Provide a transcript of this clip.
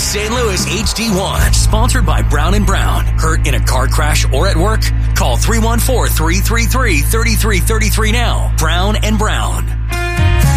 St. Louis HD1, sponsored by Brown & Brown. Hurt in a car crash or at work? Call 314-333-3333 now. Brown & Brown.